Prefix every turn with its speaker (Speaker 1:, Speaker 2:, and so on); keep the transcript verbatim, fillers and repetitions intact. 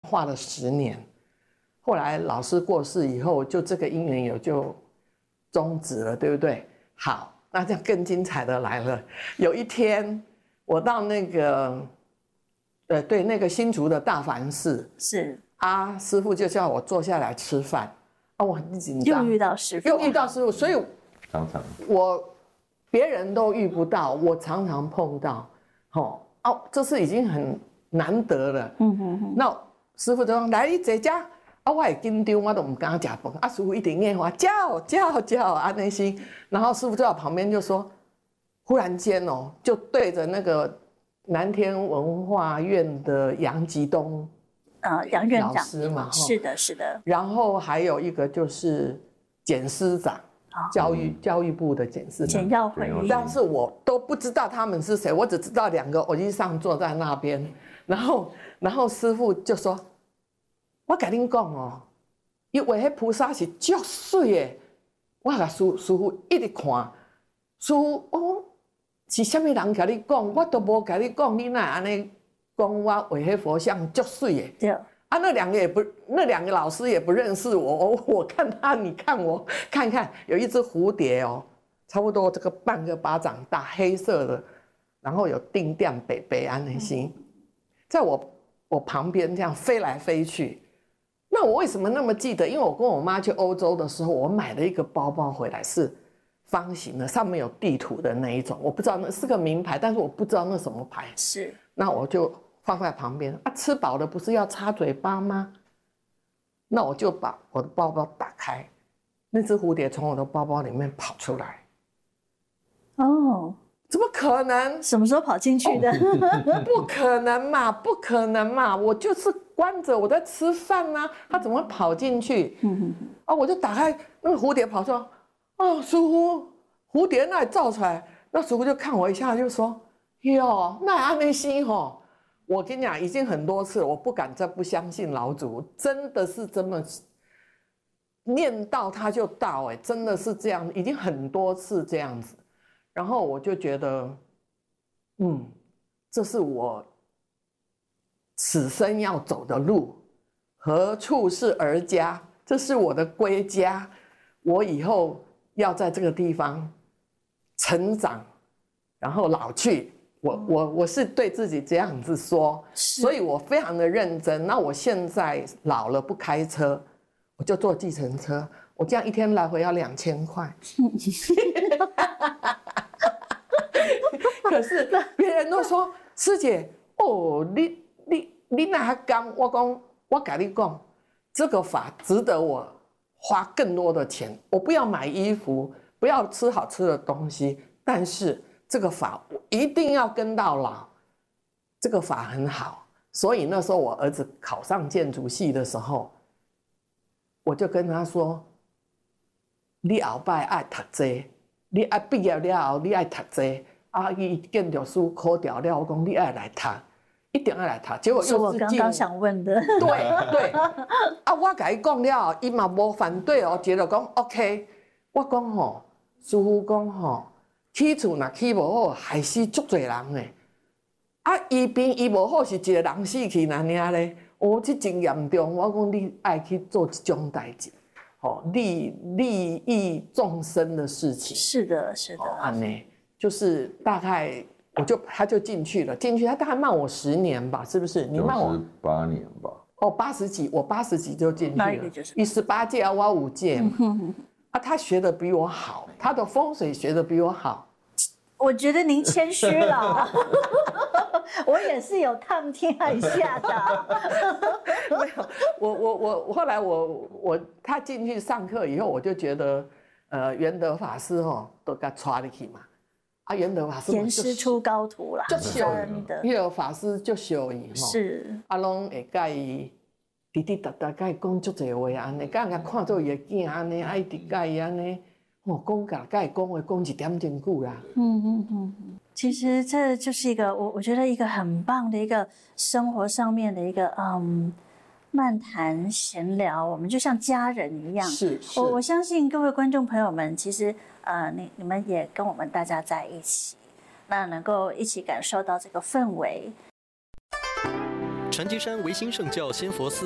Speaker 1: 画了十年。后来老师过世以后，就这个因缘有就终止了，对不对？好，那这样更精彩的来了。有一天，我到那个，呃，对，那个新竹的大梵寺，
Speaker 2: 是
Speaker 1: 啊，师父就叫我坐下来吃饭，啊，我很紧张，
Speaker 2: 又遇到师父，
Speaker 1: 又遇到师父，所以
Speaker 3: 常常
Speaker 1: 我别人都遇不到，我常常碰到，哦，哦，这是已经很难得了。嗯嗯嗯。那师父就说：“来，你坐这。”啊，我会紧张，我都唔敢食饭。啊，师父一定念话，叫叫叫，安内心。然后师父就在旁边就说，忽然间哦，就对着那个南天文化院的杨吉东，
Speaker 2: 呃，杨院长
Speaker 1: 老师嘛，
Speaker 2: 是的，是的。
Speaker 1: 然后还有一个就是简师长，教育教育部的简师长，
Speaker 2: 简耀辉。
Speaker 1: 但是我都不知道他们是谁，我只知道两个偶机上坐在那边，然后然后师父就说。我跟恁讲哦，伊画迄菩萨是足水的。我甲师师父一直看，师父哦，是虾米人甲你讲？我都无甲你讲，你哪安尼讲我画迄佛像足水的？
Speaker 2: 对。
Speaker 1: 啊，那两个也不，那两个老师也不认识我。我我看他，你看我，看看有一只蝴蝶哦，差不多这个半个巴掌大，黑色的，然后有定点北北安那些，在我我旁边这样飞来飞去。那我为什么那么记得？因为我跟我妈去欧洲的时候，我买了一个包包回来，是方形的，上面有地图的那一种。我不知道那是个名牌，但是我不知道那什么牌。
Speaker 2: 是，
Speaker 1: 那我就放在旁边啊。吃饱了不是要擦嘴巴吗？那我就把我的包包打开，那只蝴蝶从我的包包里面跑出来。
Speaker 2: 哦，
Speaker 1: 怎么可能？
Speaker 2: 什么时候跑进去的？
Speaker 1: 不可能嘛，不可能嘛！我就是关着，我在吃饭啊，他怎么会跑进去？嗯嗯啊，我就打开那个蝴蝶跑出来，哦，师父，蝴蝶那里照出来，那师父就看我一下，就说：“哟，那安内心吼，我跟你讲，已经很多次了，我不敢再不相信老祖，真的是这么念到他就到，哎，真的是这样，已经很多次这样子。然后我就觉得，嗯，这是我此生要走的路，何处是儿家？这是我的归家，我以后要在这个地方成长，然后老去。我我我是对自己这样子说，所以我非常的认真。那我现在老了不开车，我就坐计程车，我这样一天来回要两千块。可是别人都说师姐，哦，你你你哪还刚？我讲，我跟你讲，这个法值得我花更多的钱。我不要买衣服，不要吃好吃的东西，但是这个法我一定要跟到老。这个法很好，所以那时候我儿子考上建筑系的时候，我就跟他说：“你后摆爱读这，你爱毕业了后你爱读这。”啊！伊建筑师考掉了，我讲你爱来读，一定要来读。结果又是
Speaker 2: 我刚刚想问的。
Speaker 1: 对对，啊，我甲伊讲了，伊嘛无反对哦，觉得讲 OK。我讲吼，师父讲吼，起厝若起无好，害死足侪人诶。啊，医病医无好是一个人死去那尔咧。哦，这真严重。我讲你爱去做这种代志，吼，利利益众生的事情。
Speaker 2: 是的，是的。
Speaker 1: 安尼。就是大概，我就他就进去了，进去他大概慢我十年吧，是不是？你慢我
Speaker 3: 八年吧。
Speaker 1: 哦，八十几，我八十几就进去了。
Speaker 2: 那一个就是
Speaker 1: 你十八届啊，我五届嘛。嗯、啊，他学的比我好，他的风水学的比我好。
Speaker 2: 我觉得您谦虚了，我也是有探听一下的。
Speaker 1: 没有，我我我后来我我他进去上课以后，我就觉得，呃，元德法师哦，都给他抓进去嘛。啊，元德法师
Speaker 2: 严师出高徒啦，
Speaker 1: 就修
Speaker 2: 的。
Speaker 1: 元德法师就修伊吼，
Speaker 2: 是
Speaker 1: 啊，拢会甲伊滴滴答答甲伊讲足侪话安尼，甲人家看做伊的囝安尼，爱滴甲伊安尼，哦，讲甲甲伊讲话讲一点钟久啦。
Speaker 2: 嗯嗯嗯，其实这就是一个我我觉得一个很棒的一个生活上面的一个嗯漫谈闲聊，我们就像家人一样。
Speaker 1: 是是，
Speaker 2: 我我相信各位观众朋友们，其实。呃，你你们也跟我们大家在一起，那能够一起感受到这个氛围。
Speaker 4: 成吉山维新圣教仙佛寺